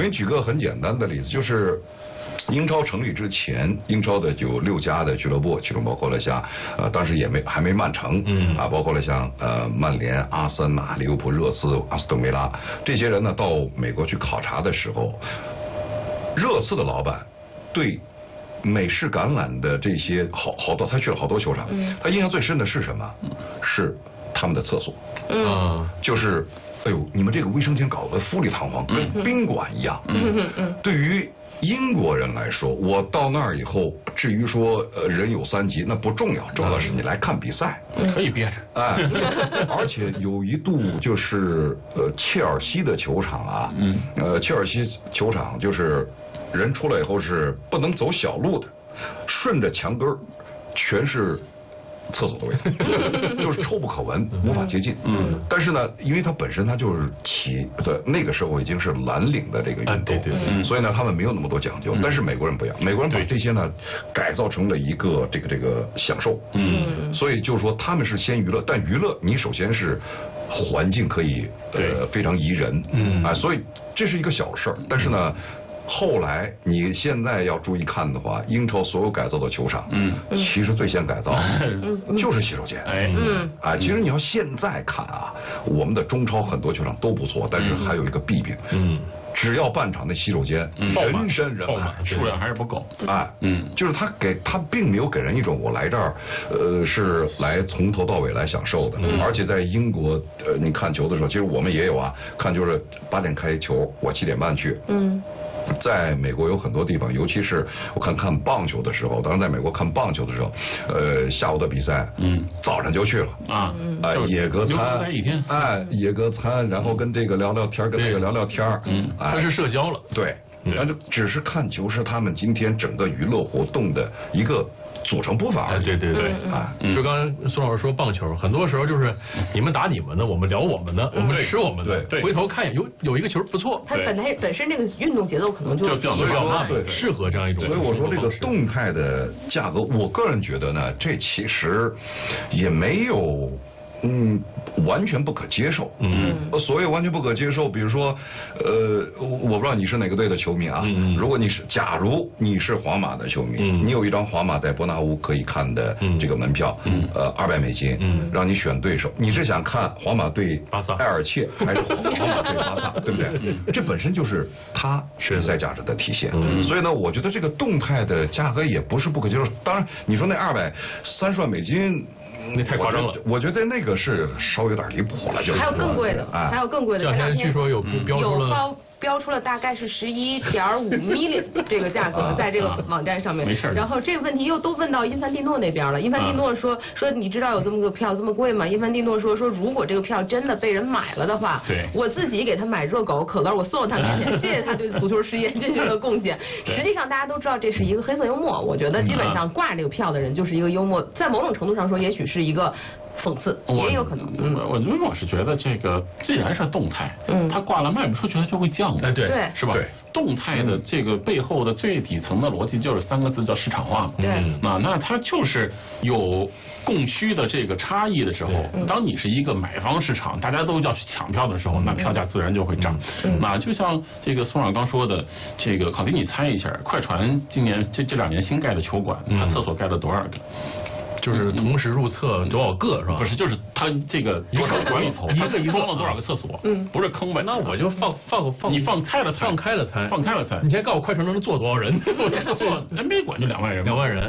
给你举个很简单的例子，就是英超成立之前，英超的有6家的俱乐部，其中包括了像当时还没曼城，包括了像曼联、阿森纳、利物浦、热刺、阿斯顿维拉这些人呢，到美国去考察的时候，热刺的老板对美式橄榄的这些好多，他去了好多球场，他印象最深的是什么？是他们的厕所，就是哎呦，你们这个卫生间搞得富丽堂皇，跟宾馆一样。对于英国人来说，我到那儿以后，至于说人有3急那不重要，重要的是你来看比赛， 可以憋着。 哎，而且有一度就是切尔西的球场啊，切尔西球场就是人出来以后是不能走小路的，顺着墙根儿全是厕所的味道，就是臭不可闻，无法接近。但是呢，因为它本身它就是那个时候已经是蓝领的这个运动，所以呢，他们没有那么多讲究。但是美国人不一样，美国人把这些呢改造成了一个这个享受。所以就是说他们是先娱乐，但娱乐你首先是环境可以非常宜人，所以这是一个小事儿。但是呢，后来你现在要注意看的话，英超所有改造的球场，其实最先改造就是洗手间。其实你要现在看啊，我们的中超很多球场都不错，但是还有一个弊病，只要半场的洗手间人山人海， 数量还是不够。 就是他并没有给人一种我来这儿是来从头到尾来享受的。而且在英国你看球的时候，其实我们也有啊，看就是8点开球，我7点半去。在美国有很多地方，尤其是我看棒球的时候，当时在美国看棒球的时候，下午的比赛，早上就去了野格餐，野格餐，然后跟这个聊聊天，跟那个聊聊天， 它是社交了， 对，那就只是看球是他们今天整个娱乐活动的一个组成部分而已。 对，就刚才宋老师说棒球，很多时候就是你们打你们的，我们聊我们的，我们吃我们的，回头看有一个球不错， 它本身这个运动节奏可能就比较慢， 适合这样一种。 所以我说这个动态的价格，我个人觉得呢，这其实也没有。完全不可接受。所谓完全不可接受，比如说，我不知道你是哪个队的球迷啊。假如你是皇马的球迷，你有一张皇马在伯纳乌可以看的这个门票，$200美金，让你选对手，你是想看皇马对巴萨、 埃尔切，还是皇马对巴萨，对不对？这本身就是它比赛价值的体现。所以呢，我觉得这个动态的价格也不是不可接受。当然，你说那230万美金。 那太夸张了， 我觉得那个是稍微有点离谱了，就是还有更贵的，还有更贵的。 这两天据说有标出了大概是11.5 million 这个价格，在这个网站上面。 没事。 然后这个问题又都问到因凡蒂诺那边了。因凡蒂诺说你知道有这么个票这么贵吗？因凡蒂诺说如果这个票真的被人买了的话，我自己给他买热狗、可乐，我送到他面前，谢谢他对足球事业进行的贡献。实际上大家都知道这是一个黑色幽默，我觉得基本上挂这个票的人就是一个幽默，在某种程度上说，也许是一个讽刺，也有可能。 我是觉得这个既然是动态，它挂了卖不出去，它就会降的， 对， 是吧？对，动态的这个背后的最底层的逻辑就是3个字，叫市场化。那它就是有供需的这个差异的时候，当你是一个买方市场，大家都要去抢票的时候，那票价自然就会涨。那就像这个宋老刚说的，这个考迪，你猜一下，快船今年这2年新盖的球馆，它厕所盖了多少个？ 就是同时入厕多少个是吧？ 不是，就是他这个多少管理层，一个装了多少个厕所？不是坑呗。 那我就放， 你放开了猜。 你先告诉我快船能坐多少人？ 坐 NBA 馆就2万人。 2万人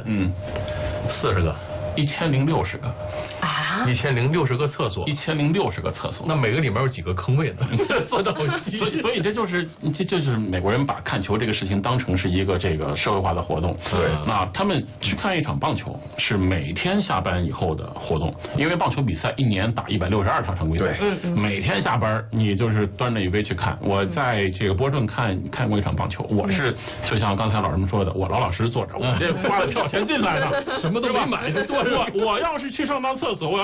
，40个 ，1060个。 啊 ，1060个厕所 ，1060个厕所， 那每个里面有几个坑位呢？ 所以这就是美国人把看球这个事情当成是一个这个社会化的活动。 对， 那他们去看一场棒球是每天下班以后的活动，因为棒球比赛1年打162场常规赛，每天下班你就是端着一杯去看。我在这个波士顿看过一场棒球，我是就像刚才老师们说的，我老老实实坐着，我这花了票钱进来的， 什么都没买， 我要是去上趟厕所，我要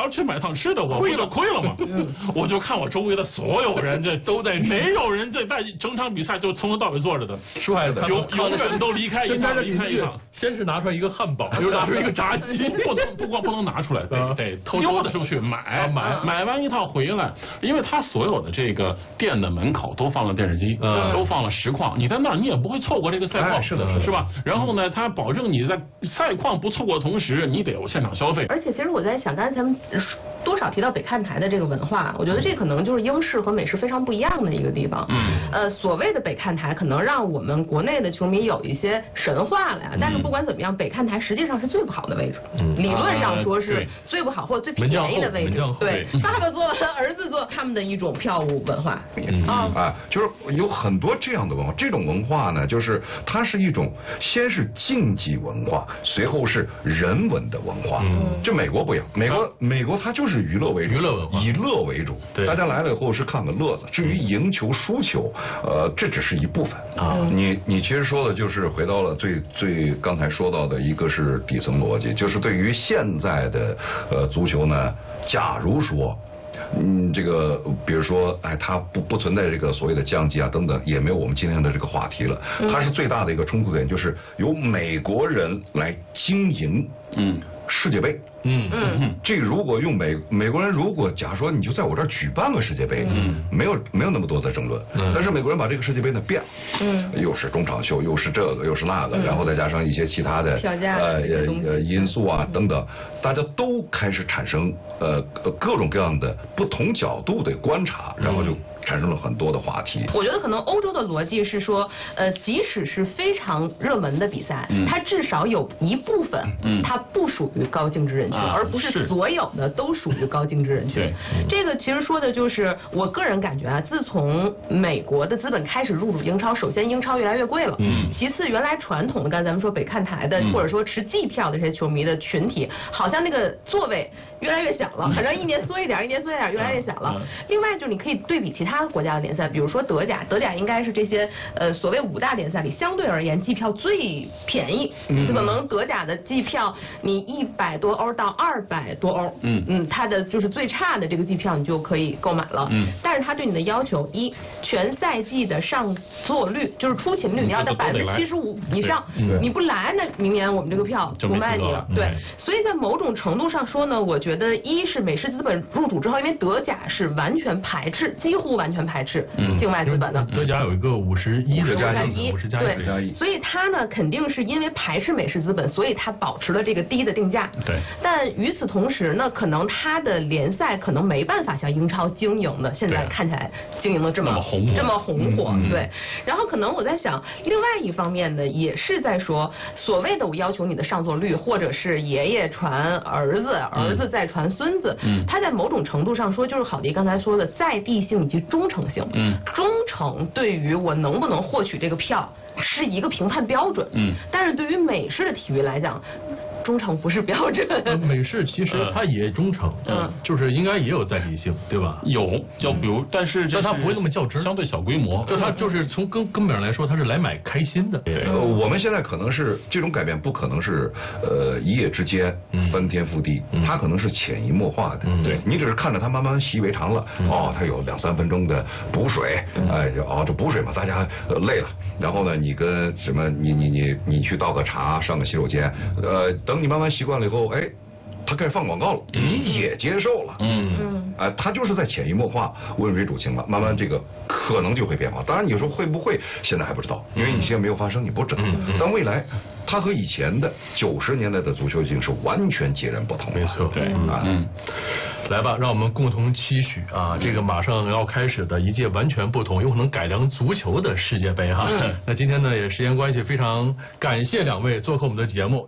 要去买趟吃的，我亏了嘛。我就看我周围的所有人，这都在，没有人在整场比赛就从头到尾坐着的， 说还永远都离开一趟。 先是拿出来一个汉堡，又拿出一个炸鸡， 不能拿出来，得溜达出去买完一套回来，因为他所有的这个店的门口都放了电视机，都放了实况，你在那儿你也不会错过这个赛况，是吧？然后呢，他保证你在赛况不错过的同时，你得有现场消费。 而且其实我在想，刚才咱们多少提到北看台的这个文化，我觉得这可能就是英式和美式非常不一样的一个地方。所谓的北看台可能让我们国内的球迷有一些神话了呀，但是不管怎么样，北看台实际上是最不好的位置，理论上说是最不好或者最便宜的位置。对，爸爸坐儿子坐，他们的一种票务文化。 就是有很多这样的文化，这种文化呢，就是它是一种先是竞技文化，随后是人文的文化。这美国不一样，美国它就是娱乐为主，娱乐文化，以乐为主。大家来了以后是看个乐子，至于赢球输球，这只是一部分啊。你其实说的就是回到了最刚才说到的一个是底层逻辑，就是对于现在的足球呢，假如说。这个比如说，它不存在这个所谓的降级啊等等，也没有我们今天的这个话题了。它是最大的一个冲突点，就是由美国人来经营世界杯。这如果用美国人，如果假如说你就在我这儿举办个世界杯，没有那么多的争论。但是美国人把这个世界杯呢变了，又是中场秀，又是这个，又是那个，然后再加上一些其他的因素啊等等，大家都开始产生各种各样的不同角度的观察，然后就产生了很多的话题。 我觉得可能欧洲的逻辑是说，即使是非常热门的比赛，它至少有一部分，它不属于高净值人群，而不是所有的都属于高净值人群。这个其实说的就是我个人感觉啊，自从美国的资本开始入主英超，首先英超越来越贵了，其次原来传统的刚才咱们说北看台的或者说持季票的这些球迷的群体，好像那个座位越来越小了，反正一年缩一点，越来越小了。另外就是你可以对比其他国家的联赛，比如说德甲应该是这些所谓5大联赛里相对而言季票最便宜，可能德甲的季票你100多欧到200多欧，它的就是最差的这个季票你就可以购买了，但是它对你的要求，全赛季的上座率就是出勤率你要在75%以上，你不来那明年我们这个票不卖你了。对，所以在某种程度上说呢，我觉得是美式资本入主之后，因为德甲是完全排斥，几乎完全排斥境外资本的。 德甲有一个51的50加1， 所以它呢肯定是因为排斥美式资本，所以它保持了这个低的定价。 对。 但与此同时呢，可能它的联赛可能没办法像英超经营的，现在看起来经营的这么红火。对。然后可能我在想，另外一方面呢，也是在说所谓的我要求你的上座率，或者是爷爷传儿子，儿子再传孙子。它在某种程度上说，就是郝迪刚才说的在地性以及忠诚性。忠诚对于我能不能获取这个票是一个评判标准。但是对于美式的体育来讲，忠诚不是标准。 美式其实它也忠诚，就是应该也有在地性，对吧？ 有，就比如，但它不会那么较真， 相对小规模。 它就是从根本上来说，它是来买开心的。 我们现在可能是这种改变，不可能是一夜之间翻天覆地，它可能是潜移默化的。对，你只是看着它慢慢习以为常了。它有2-3分钟的补水，这补水嘛，大家累了，然后呢，你跟什么，你去倒个茶，上个洗手间，等你慢慢习惯了以后，他开始放广告了，你也接受了。他就是在潜移默化、温水煮青了，慢慢这个可能就会变化。当然你说会不会，现在还不知道，因为你现在没有发生，你不知道。但未来它和以前的90年代的足球已经是完全截然不同了。 没错，对。来吧，让我们共同期许这个马上要开始的一届完全不同，有可能改良足球的世界杯哈。那今天呢，也时间关系，非常感谢2位做客我们的节目。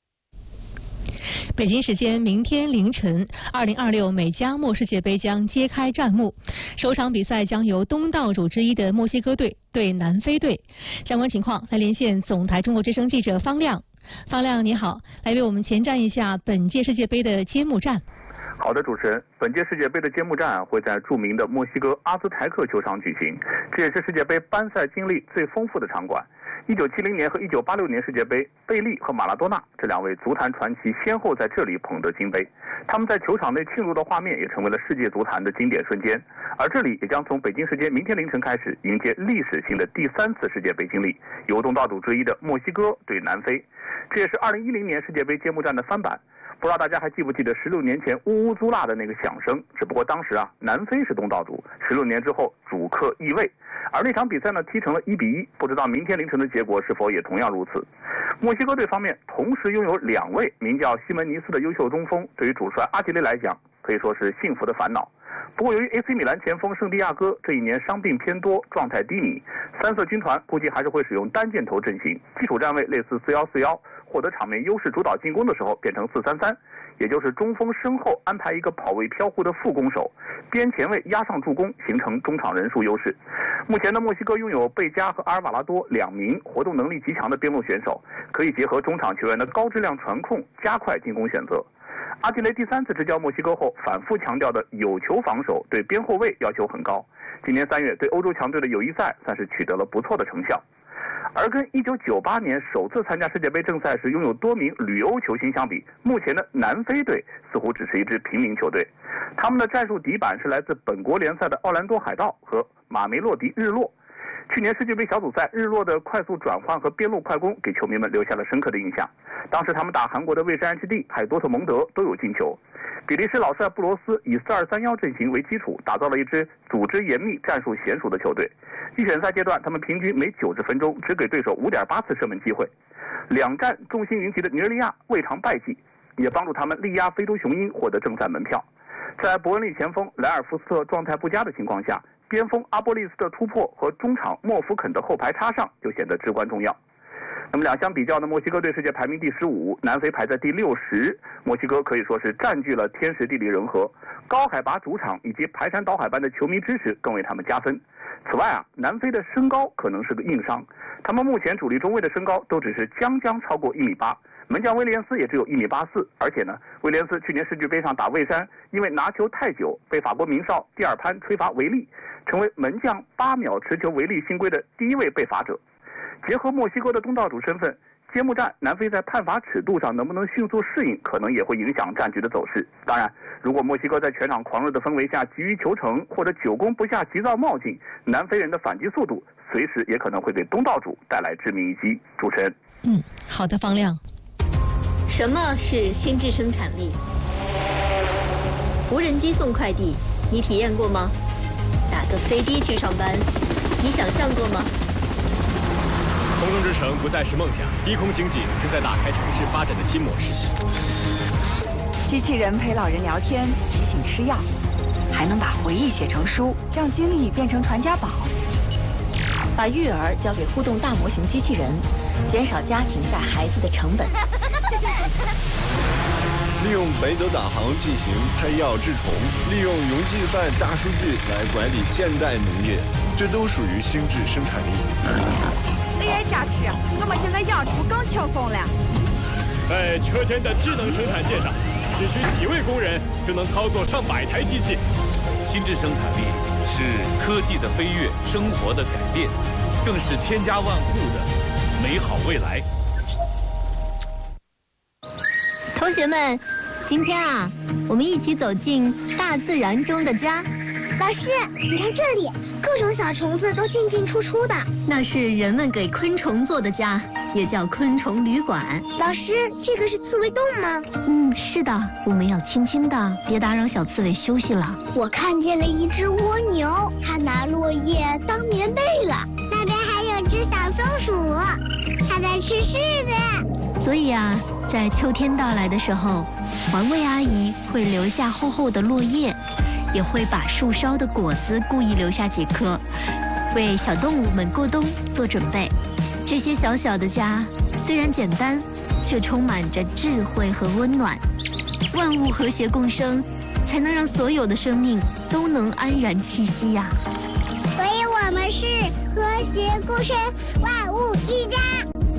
北京时间明天凌晨，2026美加墨世界杯将揭开战幕。首场比赛将由东道主之一的墨西哥队对南非队。相关情况来连线总台中国之声记者方亮。方亮你好，来为我们前瞻一下本届世界杯的揭幕战。 好的，主持人，本届世界杯的揭幕战会在著名的墨西哥阿兹台克球场举行，这也是世界杯班赛经历最丰富的场馆。 1970年和1986年世界杯，贝利和马拉多纳这2位足坛传奇先后在这里捧得金杯，他们在球场内庆祝的画面也成为了世界足坛的经典瞬间。而这里也将从北京时间明天凌晨开始迎接历史性的第3次世界杯经历，由东道主之一的墨西哥对南非，这也是2010年世界杯揭幕战的翻版。不知道大家还记不记得16年前乌乌租辣的那个响声？只不过当时南非是东道主，16年之后主客易位，而那场比赛呢踢成了1-1，不知道明天凌晨的结果是否也同样如此。墨西哥队方面同时拥有2位名叫西门尼斯的优秀中锋，对于主帅阿吉雷来讲可以说是幸福的烦恼。不过由于 AC 米兰前锋圣地亚哥这一年伤病偏多，状态低迷，3色军团估计还是会使用单箭头阵型，基础站位类似4-1-4-1，获得场面优势主导进攻的时候变成4-3-3，也就是中锋身后安排一个跑位飘忽的副攻手，边前卫压上助攻，形成中场人数优势。目前的墨西哥拥有贝加和阿尔瓦拉多2名活动能力极强的边路选手，可以结合中场球员的高质量传控，加快进攻选择。阿吉雷第3次执教墨西哥后，反复强调的有球防守对边后卫要求很高。今年3月对欧洲强队的友谊赛算是取得了不错的成效。而跟1998年首次参加世界杯正赛时拥有多名旅欧球星相比，目前的南非队似乎只是一支平民球队。他们的战术底板是来自本国联赛的奥兰多海盗和马梅洛迪日落。去年世界杯小组赛，日落的快速转换和边路快攻给球迷们留下了深刻的印象。当时他们打韩国的卫士安基蒂还有多特蒙德都有进球。比利时老帅布罗斯以4-2-3-1阵型为基础，打造了一支组织严密、战术娴熟的球队。预选赛阶段，他们平均每90分钟只给对手5.8次射门机会。2战众星云集的尼日利亚未尝败绩，也帮助他们力压非洲雄鹰获得正赛门票。在伯恩利前锋莱尔福斯特状态不佳的情况下，边锋阿波利斯的突破和中场莫福肯的后排插上就显得至关重要。那么2相比较呢，墨西哥队世界排名第15，南非排在第60。墨西哥可以说是占据了天时地利人和，高海拔主场以及排山倒海般的球迷支持更为他们加分。此外南非的身高可能是个硬伤，他们目前主力中卫的身高都只是将超过1.8米，门将威廉斯也只有1.84米，而且呢，威廉斯去年世界杯上打卫山，因为拿球太久，被法国名哨蒂尔潘吹罚违例，成为门将8秒持球违例新规的第1位被罚者。结合墨西哥的东道主身份，揭幕战南非在判罚尺度上能不能迅速适应，可能也会影响战局的走势。当然，如果墨西哥在全场狂热的氛围下急于求成，或者久攻不下急躁冒进，南非人的反击速度随时也可能会给东道主带来致命一击。主持人， 好的，方亮。 什么是心智生产力？无人机送快递，你体验过吗？打个飞的去上班，你想象过吗？ 空中之城不再是梦想，低空经济正在打开城市发展的新模式。 机器人陪老人聊天，提醒吃药，还能把回忆写成书，让经历变成传家宝。 把育儿交给互动大模型机器人，减少家庭带孩子的成本。 利用北斗导航进行拍药治虫，利用云计算大数据来管理现代农业，这都属于心智生产力。 哎呀，吃，我们现在养猪更轻松了。 在车间的智能生产线上，只需几位工人就能操作上100台机器。 心智生产力是科技的飞跃，生活的改变，更是千家万户的美好未来。 同学们，今天我们一起走进大自然中的家。 老师，你看这里，各种小虫子都进进出出的。 那是人们给昆虫做的家，也叫昆虫旅馆。 老师，这个是刺猬洞吗？ 是的，我们要轻轻的，别打扰小刺猬休息了。 我看见了一只蜗牛，它拿落叶当棉被了。那边还有只小松鼠，它在吃柿子。 所以在秋天到来的时候，环卫阿姨会留下厚厚的落叶，也会把树梢的果子故意留下几颗，为小动物们过冬做准备。这些小小的家虽然简单，却充满着智慧和温暖。万物和谐共生，才能让所有的生命都能安然栖息呀。 所以我们是和谐共生，万物一家。